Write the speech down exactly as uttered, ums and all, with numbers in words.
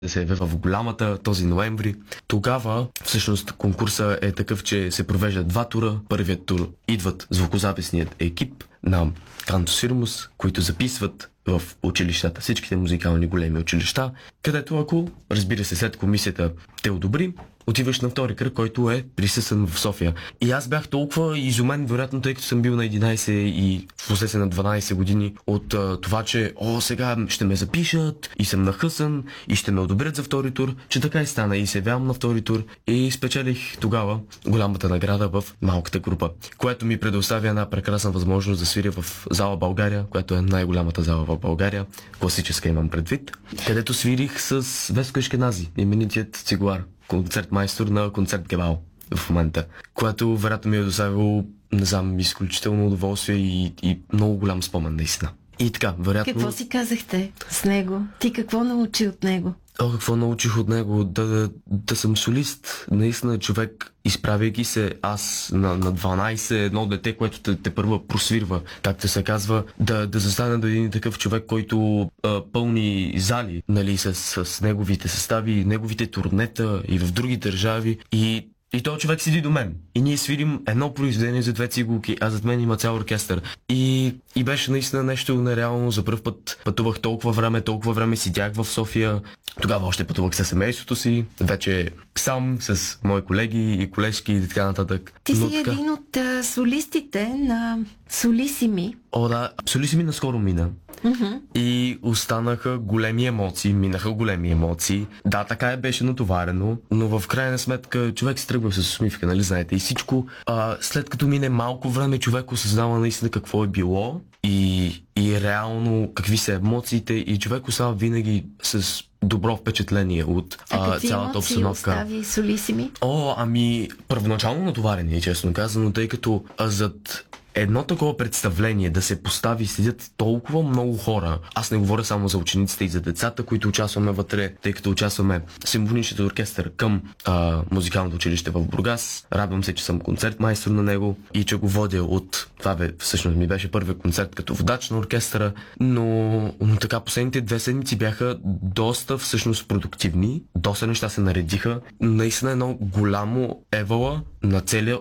да се яви в голямата този ноември. Тогава всъщност конкурса е такъв, че се провеждат два тура. Първият тур идват звукозаписният екип на Cantus Firmus, които записват в училищата, всичките музикални големи училища, където ако, разбира се, след комисията те одобри, отиваш на втори кръг, който е присъствен в София. И аз бях толкова изумен, вероятно, тъй като съм бил на единайсет и в последствие на дванайсет години, от а, това, че о, сега ще ме запишат и съм нахъсан и ще ме одобрят за втори тур, че така и стана. И се явявам на втори тур и спечелих тогава голямата награда в малката група, което ми предоставя една прекрасна възможност да свиря в зала България, която е най-голямата зала в България, класическа имам предвид, където свирих с Веско Ешкенази, именитият цигуар, концертмайстор на концерт Гебал в момента, което вероятно ми е доставило, не знам, изключително удоволствие и, и много голям спомен, наистина. И така, вероятно... Какво си казахте с него? Ти какво научи от него? О, какво научих от него? Да, да, да съм солист. Наистина човек, изправяйки се аз на, на дванайсет, едно дете, което те, те първа просвирва, както се казва, да, да застане до един такъв човек, който а, пълни зали, нали, с, с неговите състави, неговите турнета и в други държави. И И този човек седи до мен. И ние свирим едно произведение за две цигулки, а зад мен има цял оркестър. И, и беше наистина нещо нереално. За първ път пътувах толкова време, толкова време сидях в София. Тогава още пътувах със семейството си. Вече сам, с мои колеги и колежки и така нататък. Ти Но си така... един от а, солистите на Солисими. О, да. Солисими наскоро мина. Mm-hmm. И останаха големи емоции, минаха големи емоции. Да, така е, беше натоварено, но в крайна сметка човек се тръгва с усмивка, нали знаете, и всичко. А, след като мине малко време, човек осъзнава наистина какво е било и, и реално какви са емоциите, и човек остава винаги с добро впечатление от а, а цялата обстановка. Остави Солисими? О, ами, първоначално натоварение, честно казано, тъй като а, зад едно такова представление да се постави, седят толкова много хора. Аз не говоря само за учениците и за децата, които участваме вътре, тъй като участваме в симфоничният оркестър към а, музикалното училище в Бургас. Радвам се, че съм концертмайстор на него и че го водя от... Това бе, всъщност ми беше първият концерт като водач на оркестъра, но, но така последните две седмици бяха доста всъщност продуктивни. Доста неща се наредиха. Наистина едно голямо евала на целия